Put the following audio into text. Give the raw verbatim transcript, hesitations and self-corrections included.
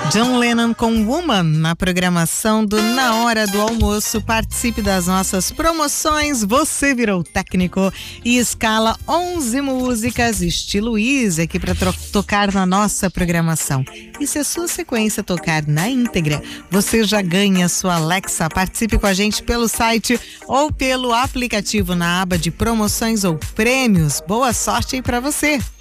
John Lennon com Woman na programação do Na Hora do Almoço. Participe das nossas promoções. Você virou técnico e escala onze músicas estilo Easy aqui para tocar na nossa programação. E se a sua sequência tocar na íntegra, você já ganha a sua Alexa. Participe com a gente pelo site ou pelo aplicativo na aba de promoções ou prêmios. Boa sorte aí para você.